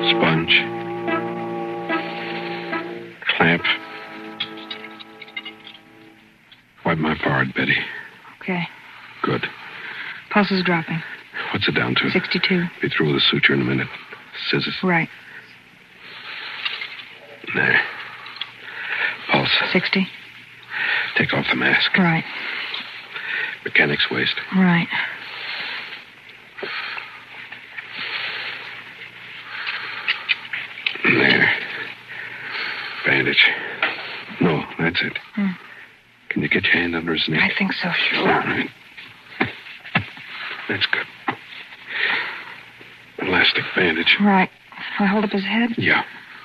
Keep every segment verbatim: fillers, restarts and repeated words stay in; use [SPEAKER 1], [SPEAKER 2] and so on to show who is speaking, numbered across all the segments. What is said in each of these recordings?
[SPEAKER 1] Sponge. Clamp. Wipe my forehead, Betty.
[SPEAKER 2] Okay.
[SPEAKER 1] Good.
[SPEAKER 2] Pulse is dropping.
[SPEAKER 1] What's it down to?
[SPEAKER 2] sixty-two.
[SPEAKER 1] Be through with the suture in a minute. Scissors.
[SPEAKER 2] Right.
[SPEAKER 1] There. Pulse.
[SPEAKER 2] sixty.
[SPEAKER 1] Take off the mask.
[SPEAKER 2] Right.
[SPEAKER 1] Mechanic's waist.
[SPEAKER 2] Right.
[SPEAKER 1] There. Bandage. No, that's it.
[SPEAKER 2] Hmm.
[SPEAKER 1] Can you get your hand under his neck?
[SPEAKER 2] I think so, sure.
[SPEAKER 1] All right. That's good. Elastic bandage.
[SPEAKER 2] Right. I hold up his head?
[SPEAKER 1] Yeah.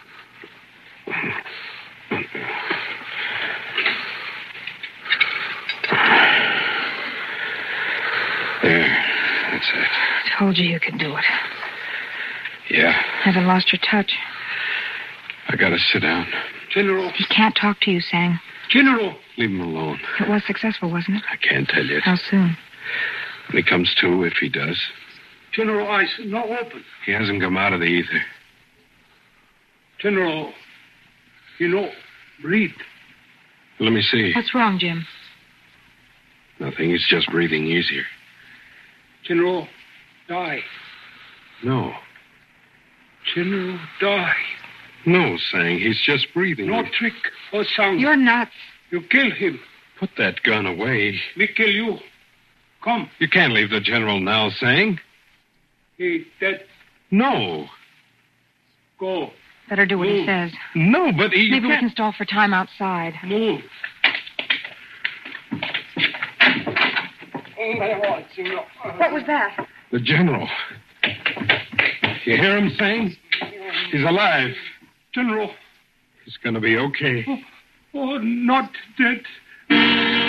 [SPEAKER 1] There. That's it.
[SPEAKER 2] I told you you could do it.
[SPEAKER 1] Yeah.
[SPEAKER 2] Haven't lost your touch.
[SPEAKER 1] I gotta sit down.
[SPEAKER 3] General.
[SPEAKER 2] He can't talk to you, Sang.
[SPEAKER 3] General.
[SPEAKER 1] Leave him alone.
[SPEAKER 2] It was successful, wasn't it?
[SPEAKER 1] I can't tell you.
[SPEAKER 2] How soon?
[SPEAKER 1] When he comes to, if he does.
[SPEAKER 3] General, eyes not open.
[SPEAKER 1] He hasn't come out of the ether.
[SPEAKER 3] General, you know, breathe.
[SPEAKER 1] Let me see.
[SPEAKER 2] What's wrong, Jim?
[SPEAKER 1] Nothing. He's just breathing easier.
[SPEAKER 3] General, die.
[SPEAKER 1] No.
[SPEAKER 3] General, die.
[SPEAKER 1] No, Sang. He's just breathing.
[SPEAKER 3] No trick or sound.
[SPEAKER 2] You're nuts.
[SPEAKER 3] You kill him.
[SPEAKER 1] Put that gun away.
[SPEAKER 3] We kill you. Come.
[SPEAKER 1] You can't leave the general now, Sang.
[SPEAKER 3] He dead.
[SPEAKER 1] No.
[SPEAKER 3] Go.
[SPEAKER 2] Better do what he
[SPEAKER 3] Move.
[SPEAKER 2] says.
[SPEAKER 1] No, but he...
[SPEAKER 2] Maybe we
[SPEAKER 1] can't-
[SPEAKER 2] can stall for time outside.
[SPEAKER 3] Move.
[SPEAKER 2] What was that?
[SPEAKER 1] The general. You hear him, Sang? He's alive.
[SPEAKER 3] General.
[SPEAKER 1] He's gonna be okay.
[SPEAKER 3] Oh, not dead.